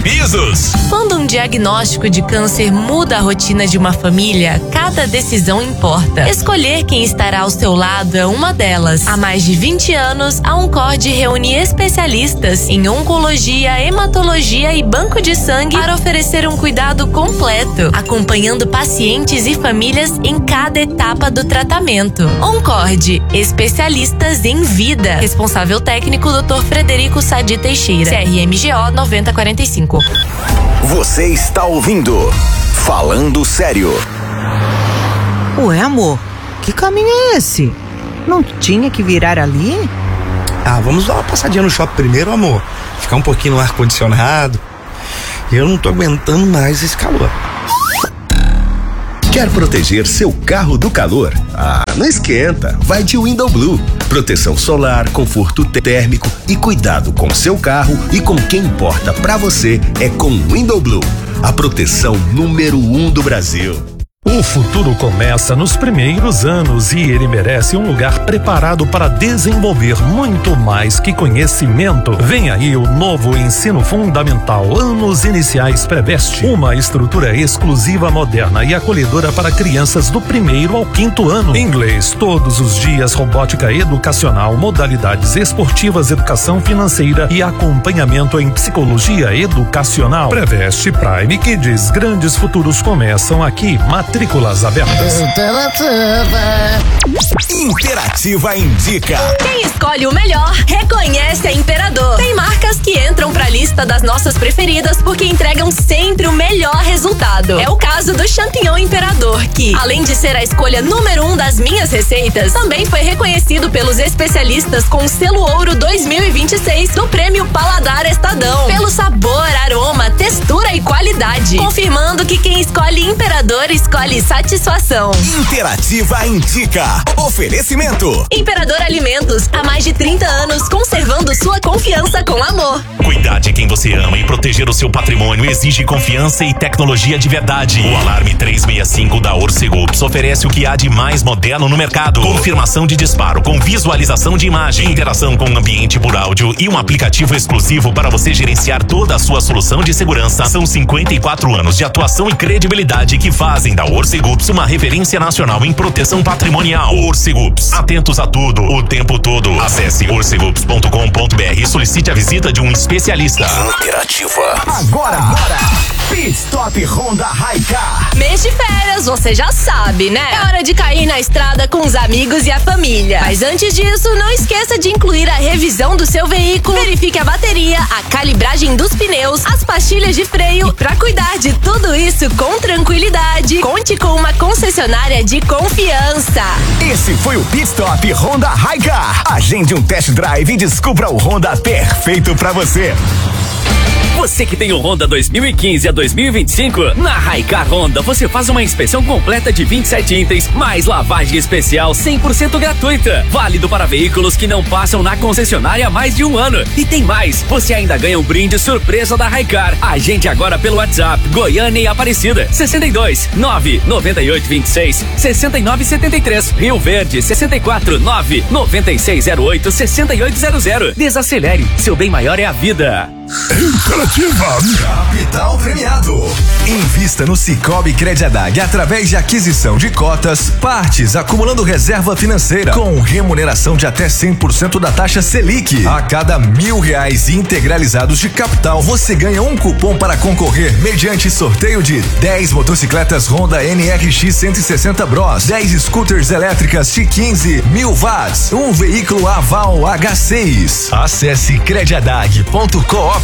pisos. Quando um diagnóstico de câncer muda a rotina de uma família, cada decisão importa. Escolher quem estará ao seu lado é uma delas. Há mais de 20 anos, a Oncord reúne especialistas em oncologia, hematologia e banco de sangue para oferecer um cuidado completo, acompanhando pacientes e famílias em cada etapa do tratamento. Oncord, especialistas em vida. Responsável técnico Dr. Frederico Sadi Teixeira, CRMGO 9045. Você está ouvindo Falando Sério. Ué, amor, que caminho é esse? Não tinha que virar ali? Vamos dar uma passadinha no shopping primeiro, amor. Ficar um pouquinho no ar-condicionado. Eu não tô aguentando mais esse calor. Quer proteger seu carro do calor? Não esquenta, vai de Window Blue. Proteção solar, conforto térmico e cuidado com seu carro e com quem importa pra você é com Window Blue, a proteção número 1 do Brasil. O futuro começa nos primeiros anos e ele merece um lugar preparado para desenvolver muito mais que conhecimento. Vem aí o novo ensino fundamental, anos iniciais Preveste, uma estrutura exclusiva, moderna e acolhedora para crianças do 1º ao 5º ano. Inglês todos os dias, robótica educacional, modalidades esportivas, educação financeira e acompanhamento em psicologia educacional. Preveste Prime Kids, grandes futuros começam aqui. Matrículas abertas. Interativa indica. Quem escolhe o melhor, reconhece a Imperador. Tem marcas que entram pra lista das nossas preferidas porque entregam sempre o melhor resultado. É o caso do Champignon Imperador, que, além de ser a escolha número 1 das minhas receitas, também foi reconhecido pelos especialistas com o selo Ouro 2026 do Prêmio Paladar Estadão, pelo sabor, aroma, textura e qualidade, confirmando que quem escolhe Imperador escolhe satisfação. Interativa indica. Oferecimento. Imperador Alimentos, há mais de 30 anos, conservando sua confiança com amor. Cuidar de quem você ama e proteger o seu patrimônio exige confiança e tecnologia de verdade. O Alarme 365 da Orcegups oferece o que há de mais moderno no mercado. Confirmação de disparo com visualização de imagem, interação com o ambiente por áudio e um aplicativo exclusivo para você gerenciar toda a sua solução de segurança. São 54 anos de atuação e credibilidade que fazem da Orcegups uma referência nacional em proteção patrimonial. Orcegups, atentos a tudo, o tempo todo. Acesse orcegups.com.br e solicite a visita de um especialista. Interativa. Agora. Pit Stop Honda Hi-Car. Mês de férias, você já sabe, né? É hora de cair na estrada com os amigos e a família. Mas antes disso, não esqueça de incluir a revisão do seu veículo. Verifique a bateria, a calibragem dos pneus, as pastilhas de freio. E pra cuidar de tudo isso com tranquilidade, conte com uma concessionária de confiança. Esse foi o Pit Stop Honda Hi-Car. Agende um test drive e descubra o Honda perfeito pra você. Você que tem o Honda 2015 a 2025, na Hi-Car Honda você faz uma inspeção completa de 27 itens, mais lavagem especial 100% gratuita. Válido para veículos que não passam na concessionária há mais de um ano. E tem mais, você ainda ganha um brinde surpresa da Hi-Car. Agende agora pelo WhatsApp, Goiânia e Aparecida, 62 998 26 69 73. Rio Verde, 64 9 9608 6800. Desacelere, seu bem maior é a vida. Interativa. Capital Premiado. Invista no Cicobi Crediadag através de aquisição de cotas, partes, acumulando reserva financeira com remuneração de até 100% da taxa Selic. A cada R$1.000 integralizados de capital, você ganha um cupom para concorrer mediante sorteio de 10 motocicletas Honda NRX 160 Bros, 10 scooters elétricas de 15.000 watts, um veículo Aval H6. Acesse crediadag.coop.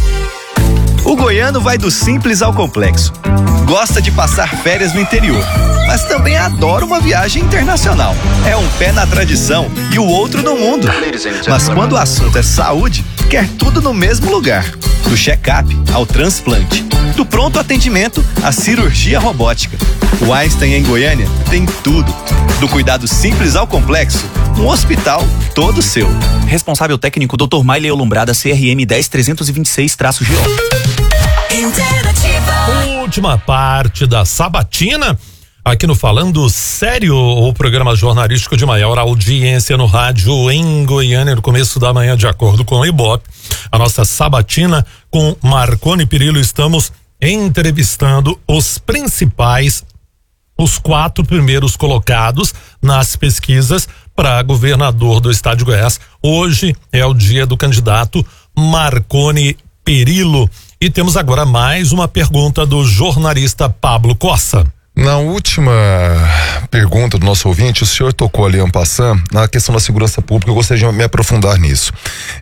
O goiano vai do simples ao complexo. Gosta de passar férias no interior, mas também adora uma viagem internacional. É um pé na tradição e o outro no mundo. Mas quando o assunto é saúde, quer tudo no mesmo lugar. Do check-up ao transplante, do pronto atendimento à cirurgia robótica. O Einstein em Goiânia tem tudo. Do cuidado simples ao complexo, um hospital todo seu. Responsável técnico Dr. Maile Olumbrada, CRM 10326-GO. Última parte da sabatina. aqui no Falando Sério, o programa jornalístico de maior audiência no rádio em Goiânia, no começo da manhã, de acordo com o Ibope. A nossa sabatina com Marconi Perillo, estamos entrevistando os 4 primeiros colocados nas pesquisas para governador do estado de Goiás. Hoje é o dia do candidato Marconi Perillo. E temos agora mais uma pergunta do jornalista Pablo Cossa. Na última pergunta do nosso ouvinte, o senhor tocou ali en passant na questão da segurança pública. Eu gostaria de me aprofundar nisso.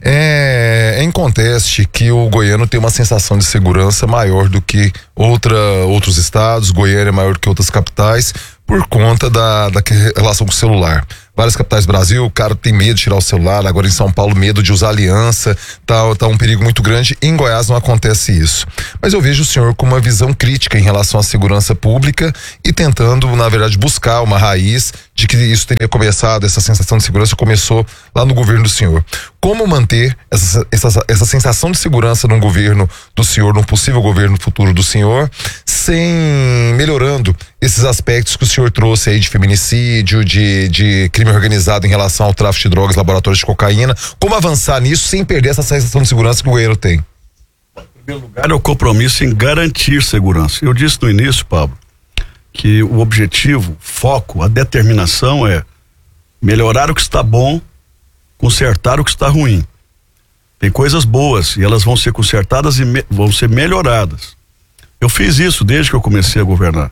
É inconteste que o goiano tem uma sensação de segurança maior do que outros estados. Goiânia é maior do que outras capitais por conta da relação com o celular. Várias capitais do Brasil, o cara tem medo de tirar o celular. Agora em São Paulo, medo de usar aliança, tá um perigo muito grande. Em Goiás não acontece isso. Mas eu vejo o senhor com uma visão crítica em relação à segurança pública e tentando, na verdade, buscar uma raiz de que isso teria começado, essa sensação de segurança começou lá no governo do senhor. Como manter essa sensação de segurança num governo do senhor, num possível governo futuro do senhor, sem melhorando esses aspectos que o senhor trouxe aí de feminicídio, de crime organizado em relação ao tráfico de drogas, laboratórios de cocaína? Como avançar nisso sem perder essa sensação de segurança que o goiano tem? Em primeiro lugar, é o compromisso em garantir segurança. Eu disse no início, Pablo, que o objetivo, foco, a determinação é melhorar o que está bom, consertar o que está ruim. Tem coisas boas e elas vão ser consertadas e vão ser melhoradas. Eu fiz isso desde que eu comecei a governar.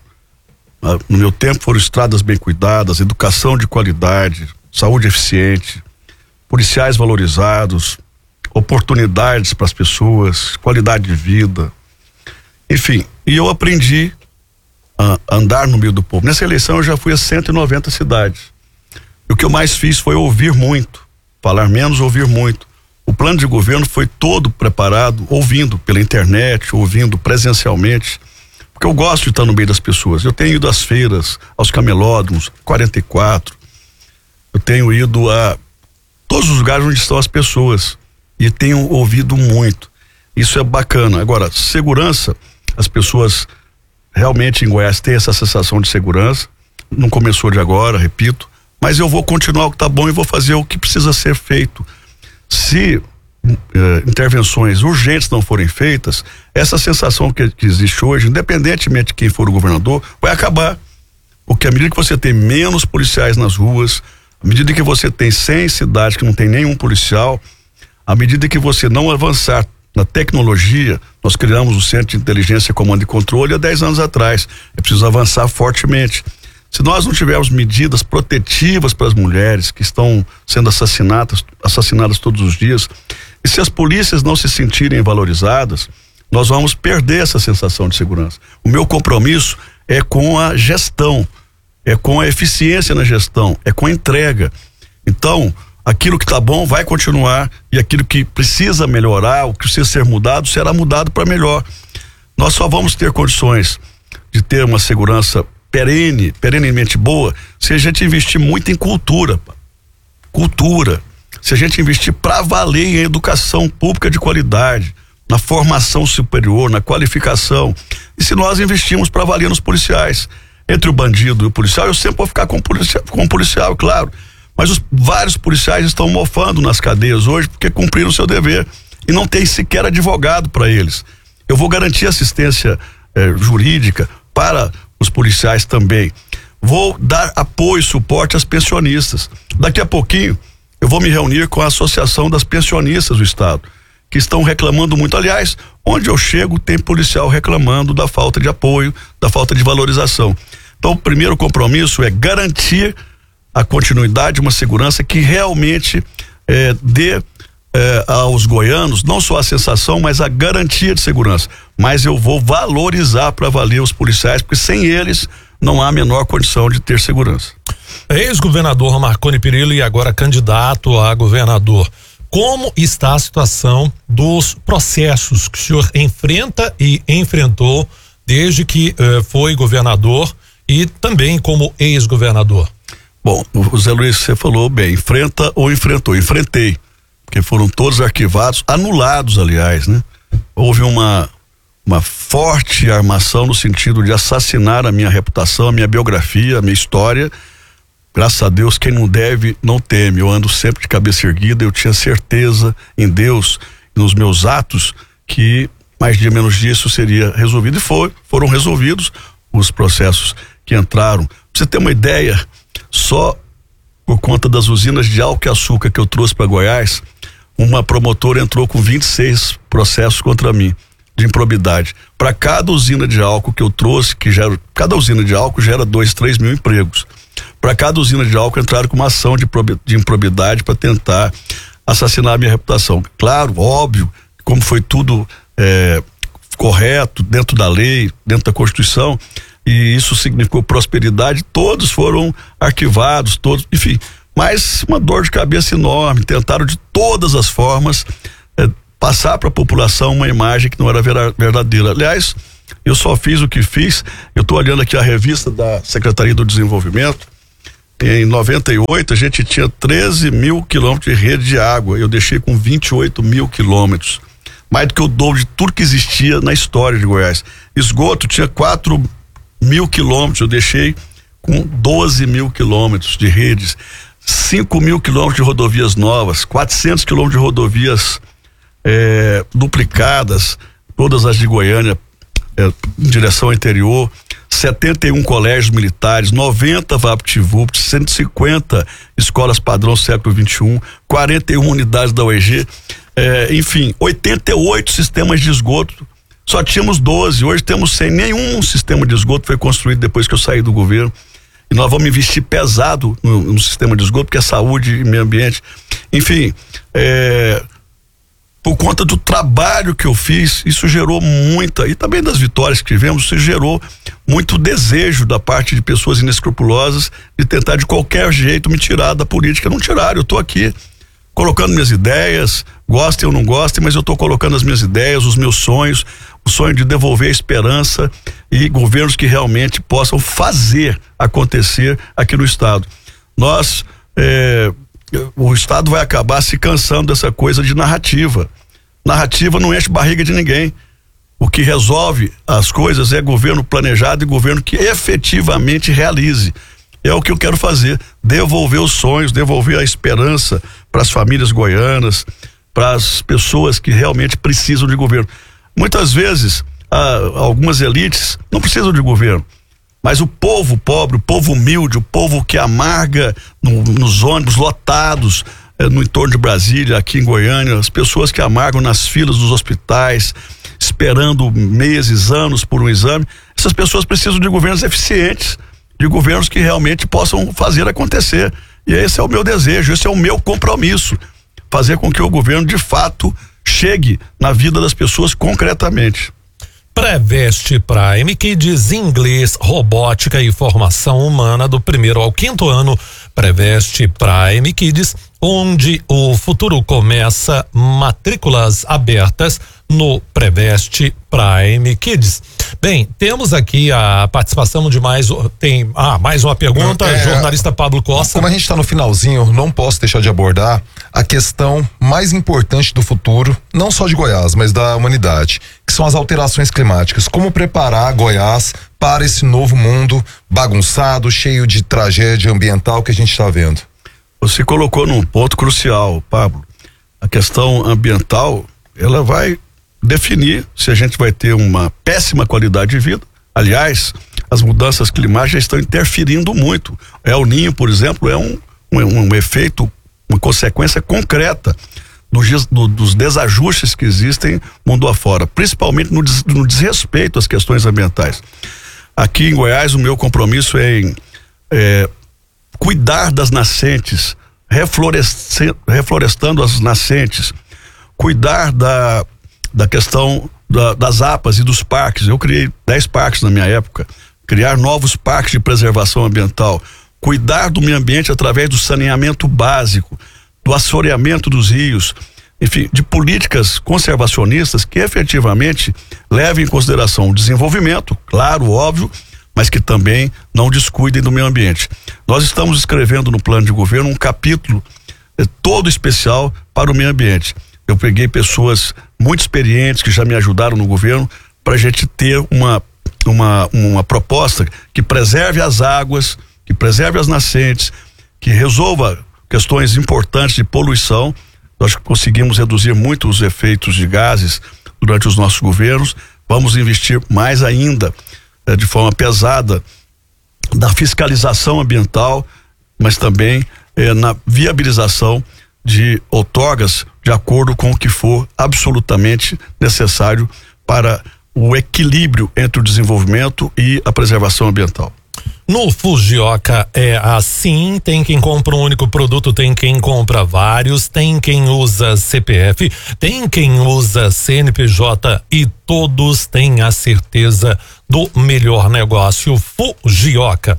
No meu tempo foram estradas bem cuidadas, educação de qualidade, saúde eficiente, policiais valorizados, oportunidades para as pessoas, qualidade de vida. Enfim, e eu aprendi a andar no meio do povo. Nessa eleição eu já fui a 190 cidades. E o que eu mais fiz foi ouvir muito, falar menos, ouvir muito. O plano de governo foi todo preparado, ouvindo pela internet, ouvindo presencialmente, porque eu gosto de estar no meio das pessoas. Eu tenho ido às feiras, aos camelódromos, 44. Eu tenho ido a todos os lugares onde estão as pessoas e tenho ouvido muito. Isso é bacana. Agora, segurança, as pessoas realmente em Goiás têm essa sensação de segurança. Não começou de agora, repito, mas eu vou continuar o que está bom e vou fazer o que precisa ser feito. Se intervenções urgentes não forem feitas, essa sensação que existe hoje, independentemente de quem for o governador, vai acabar. Porque à medida que você tem menos policiais nas ruas, à medida que você tem 100 cidades que não tem nenhum policial, à medida que você não avançar na tecnologia, nós criamos o Centro de Inteligência, Comando e Controle há 10 anos atrás. É preciso avançar fortemente. Se nós não tivermos medidas protetivas para as mulheres que estão sendo assassinadas todos os dias, e se as polícias não se sentirem valorizadas, nós vamos perder essa sensação de segurança. O meu compromisso é com a gestão, é com a eficiência na gestão, é com a entrega. Então, aquilo que está bom vai continuar e aquilo que precisa melhorar, o que precisa ser mudado, será mudado para melhor. Nós só vamos ter condições de ter uma segurança perenemente boa, se a gente investir muito em cultura. Se a gente investir para valer em educação pública de qualidade, na formação superior, na qualificação, e se nós investirmos para valer nos policiais. Entre o bandido e o policial, eu sempre vou ficar com o policial, claro, mas os vários policiais estão mofando nas cadeias hoje porque cumpriram o seu dever e não tem sequer advogado para eles. Eu vou garantir assistência jurídica para os policiais também. Vou dar apoio e suporte às pensionistas. Daqui a pouquinho eu vou me reunir com a Associação das Pensionistas do Estado, que estão reclamando muito. Aliás, onde eu chego tem policial reclamando da falta de apoio, da falta de valorização. Então o primeiro compromisso é garantir a continuidade de uma segurança que realmente dê aos goianos não só a sensação, mas a garantia de segurança. Mas eu vou valorizar para valer os policiais, porque sem eles não há a menor condição de ter segurança. Ex-governador Marconi Perillo e agora candidato a governador. Como está a situação dos processos que o senhor enfrenta e enfrentou desde que foi governador e também como ex-governador? Bom, o Zé Luiz, você falou bem, enfrenta ou enfrentou? Enfrentei, porque foram todos arquivados, anulados, aliás, né? Houve uma uma forte armação no sentido de assassinar a minha reputação, a minha biografia, a minha história. Graças a Deus, quem não deve, não teme. Eu ando sempre de cabeça erguida, eu tinha certeza em Deus, nos meus atos, que mais dia menos dia isso seria resolvido, e foram resolvidos os processos que entraram. Pra você ter uma ideia, só por conta das usinas de álcool e açúcar que eu trouxe para Goiás, uma promotora entrou com 26 processos contra mim, de improbidade. Para cada usina de álcool que eu trouxe, cada usina de álcool gera 2-3 mil empregos. Para cada usina de álcool entraram com uma ação de improbidade para tentar assassinar a minha reputação. Claro, óbvio, como foi tudo correto, dentro da lei, dentro da Constituição, e isso significou prosperidade, todos foram arquivados, todos, enfim, mas uma dor de cabeça enorme. Tentaram de todas as formas passar para a população uma imagem que não era verdadeira. Aliás, eu só fiz o que fiz. Eu estou olhando aqui a revista da Secretaria do Desenvolvimento. Em 98 a gente tinha 13 mil quilômetros de rede de água. Eu deixei com 28 mil quilômetros, mais do que o dobro de tudo que existia na história de Goiás. Esgoto tinha 4 mil quilômetros, eu deixei com 12 mil quilômetros de redes, 5 mil quilômetros de rodovias novas, 400 quilômetros de rodovias duplicadas, todas as de Goiânia, em direção ao interior, 71 colégios militares, 90 VaptVupt, 150 escolas padrão século XXI, 41 unidades da UEG, enfim, 88 sistemas de esgoto. Só tínhamos 12, hoje temos 100, nenhum sistema de esgoto foi construído depois que eu saí do governo. E nós vamos investir pesado no sistema de esgoto, porque é saúde e meio ambiente. Enfim, por conta do trabalho que eu fiz, isso gerou muita, e também das vitórias que tivemos, isso gerou muito desejo da parte de pessoas inescrupulosas de tentar de qualquer jeito me tirar da política. Não tiraram, eu estou aqui colocando minhas ideias, gostem ou não gostem, mas eu estou colocando as minhas ideias, os meus sonhos, o sonho de devolver a esperança e governos que realmente possam fazer acontecer aqui no estado. O estado vai acabar se cansando dessa coisa de narrativa. Narrativa não enche barriga de ninguém. O que resolve as coisas é governo planejado e governo que efetivamente realize. É o que eu quero fazer, devolver os sonhos, devolver a esperança para as famílias goianas, para as pessoas que realmente precisam de governo. Muitas vezes, algumas elites não precisam de governo, mas o povo pobre, o povo humilde, o povo que amarga nos ônibus lotados, no entorno de Brasília, aqui em Goiânia, as pessoas que amargam nas filas dos hospitais, esperando meses, anos por um exame, essas pessoas precisam de governos eficientes, de governos que realmente possam fazer acontecer. E esse é o meu desejo, esse é o meu compromisso, fazer com que o governo de fato chegue na vida das pessoas concretamente. Preveste Prime Kids, inglês, robótica e formação humana do 1º ao 5º ano. Preveste Prime Kids, onde o futuro começa. Matrículas abertas no Preveste Prime Kids. Bem, temos aqui a participação de mais uma pergunta, jornalista Pablo Costa. Como a gente está no finalzinho, não posso deixar de abordar a questão mais importante do futuro, não só de Goiás, mas da humanidade, que são as alterações climáticas. Como preparar Goiás para esse novo mundo bagunçado, cheio de tragédia ambiental que a gente está vendo? Você colocou num ponto crucial, Pablo. A questão ambiental, ela vai definir se a gente vai ter uma péssima qualidade de vida. Aliás, as mudanças climáticas já estão interferindo muito. El Niño, por exemplo, é um efeito, uma consequência concreta dos desajustes que existem mundo afora, principalmente no desrespeito às questões ambientais. Aqui em Goiás, o meu compromisso é em cuidar das nascentes, reflorestando as nascentes, cuidar da questão das APAs e dos parques. Eu criei 10 parques na minha época, criar novos parques de preservação ambiental, cuidar do meio ambiente através do saneamento básico, do assoreamento dos rios, enfim, de políticas conservacionistas que efetivamente levem em consideração o desenvolvimento, claro, óbvio, mas que também não descuidem do meio ambiente. Nós estamos escrevendo no plano de governo um capítulo todo especial para o meio ambiente. Eu peguei pessoas muito experientes que já me ajudaram no governo para a gente ter uma proposta que preserve as águas, que preserve as nascentes, que resolva questões importantes de poluição. Nós conseguimos reduzir muito os efeitos de gases durante os nossos governos. Vamos investir mais ainda, de forma pesada, na fiscalização ambiental, mas também na viabilização de outorgas de acordo com o que for absolutamente necessário para o equilíbrio entre o desenvolvimento e a preservação ambiental. No Fujioka é assim, tem quem compra um único produto, tem quem compra vários, tem quem usa CPF, tem quem usa CNPJ e todos têm a certeza do melhor negócio. Fujioka.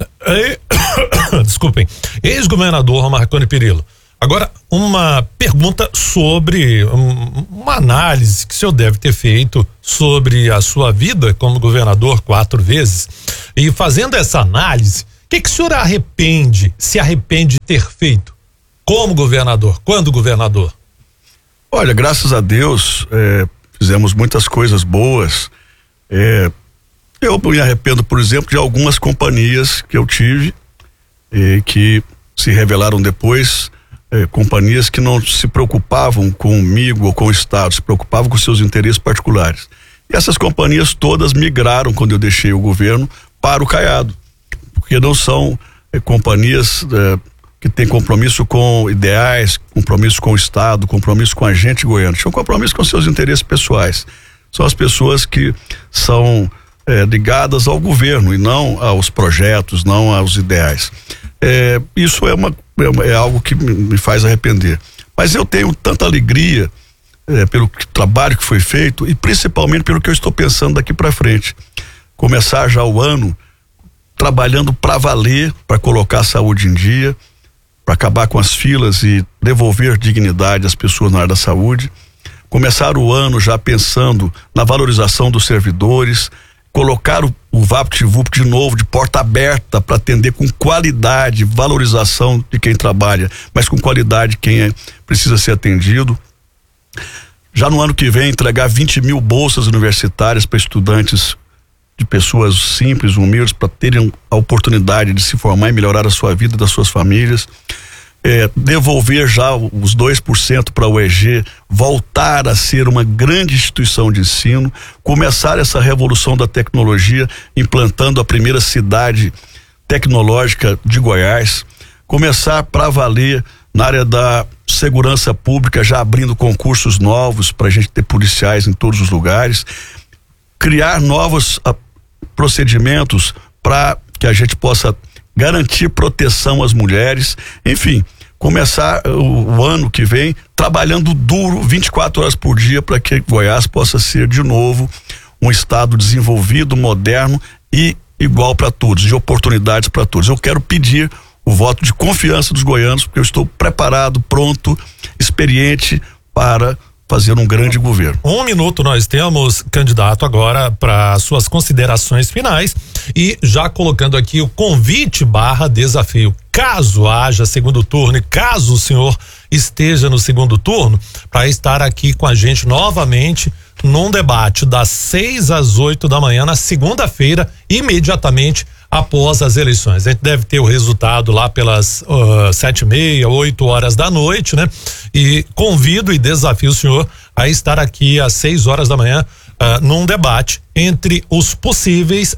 Desculpem. Ex-governador Marconi Perillo. Agora, uma pergunta sobre uma análise que o senhor deve ter feito sobre a sua vida como governador 4 vezes. E fazendo essa análise, o que o senhor se arrepende de ter feito como governador, quando governador? Olha, graças a Deus, fizemos muitas coisas boas. Eu me arrependo, por exemplo, de algumas companhias que eu tive, que se revelaram depois companhias que não se preocupavam comigo ou com o Estado, se preocupavam com seus interesses particulares. E essas companhias todas migraram, quando eu deixei o governo, para o Caiado, porque não são companhias que têm compromisso com ideais, compromisso com o Estado, compromisso com a gente goiano, tinham compromisso com seus interesses pessoais. São as pessoas que são ligadas ao governo e não aos projetos, não aos ideais. Isso é algo que me faz arrepender. Mas eu tenho tanta alegria pelo trabalho que foi feito e principalmente pelo que eu estou pensando daqui para frente. Começar já o ano trabalhando para valer, para colocar a saúde em dia, para acabar com as filas e devolver dignidade às pessoas na área da saúde. Começar o ano já pensando na valorização dos servidores, colocar o VaptVupt de novo de porta aberta para atender com qualidade, valorização de quem trabalha, mas com qualidade quem precisa ser atendido. Já no ano que vem entregar 20 mil bolsas universitárias para estudantes de pessoas simples, humildes, para terem a oportunidade de se formar e melhorar a sua vida e das suas famílias. Devolver já os 2% para a UEG, voltar a ser uma grande instituição de ensino, começar essa revolução da tecnologia, implantando a primeira cidade tecnológica de Goiás, começar para valer na área da segurança pública, já abrindo concursos novos para a gente ter policiais em todos os lugares, criar novos procedimentos para que a gente possa garantir proteção às mulheres, enfim, começar o ano que vem trabalhando duro 24 horas por dia para que Goiás possa ser de novo um estado desenvolvido, moderno e igual para todos, de oportunidades para todos. Eu quero pedir o voto de confiança dos goianos, porque eu estou preparado, pronto, experiente para fazer um grande governo. 1 minuto nós temos, candidato, agora para suas considerações finais e já colocando aqui o convite / desafio. Caso haja segundo turno e caso o senhor esteja no segundo turno, para estar aqui com a gente novamente num debate das 6 às 8 da manhã na segunda-feira, imediatamente após as eleições. A gente deve ter o resultado lá pelas 7h30, 8 horas da noite, né? E convido e desafio o senhor a estar aqui às 6 horas da manhã num debate entre os possíveis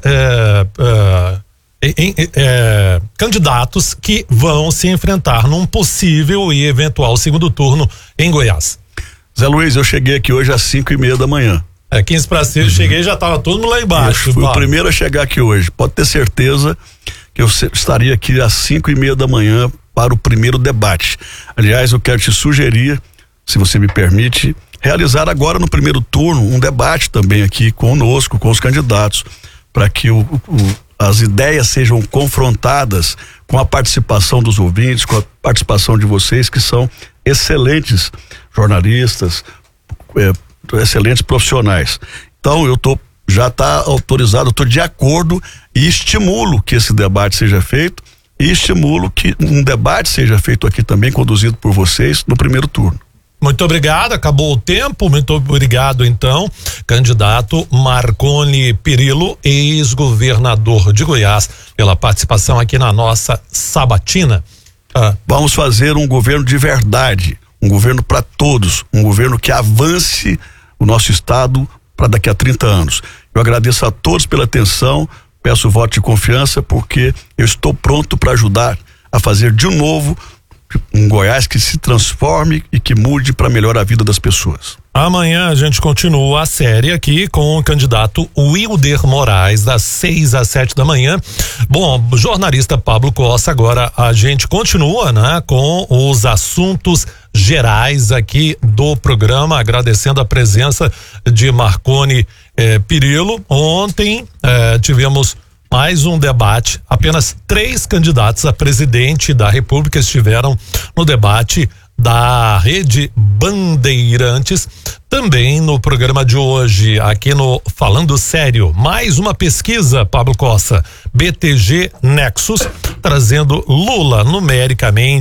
candidatos que vão se enfrentar num possível e eventual segundo turno em Goiás. Zé Luiz, eu cheguei aqui hoje às 5h30 da manhã. 15 para 6, eu cheguei e já estava todo mundo lá embaixo. Eu fui o primeiro a chegar aqui hoje. Pode ter certeza que eu estaria aqui às 5h30 da manhã para o primeiro debate. Aliás, eu quero te sugerir, se você me permite, realizar agora no primeiro turno um debate também aqui conosco, com os candidatos, para que as ideias sejam confrontadas com a participação dos ouvintes, com a participação de vocês, que são excelentes jornalistas, excelentes profissionais. Então já está autorizado, estou de acordo e estimulo que esse debate seja feito e estimulo que um debate seja feito aqui também, conduzido por vocês no primeiro turno. Muito obrigado, acabou o tempo, muito obrigado então, candidato Marconi Perillo, ex-governador de Goiás, pela participação aqui na nossa sabatina. Vamos fazer um governo de verdade, um governo para todos, um governo que avance o nosso estado para daqui a 30 anos. Eu agradeço a todos pela atenção, peço o voto de confiança porque eu estou pronto para ajudar a fazer de novo um Goiás que se transforme e que mude para melhorar a vida das pessoas. Amanhã a gente continua a série aqui com o candidato Wilder Moraes, das 6 às 7 da manhã. Bom, jornalista Pablo Costa, agora a gente continua, né, com os assuntos gerais aqui do programa, agradecendo a presença de Marconi Perillo. Ontem tivemos mais um debate, apenas 3 candidatos a presidente da República estiveram no debate da Rede Bandeirantes. Também no programa de hoje, aqui no Falando Sério, mais uma pesquisa, Pablo Costa, BTG Nexus, trazendo Lula numericamente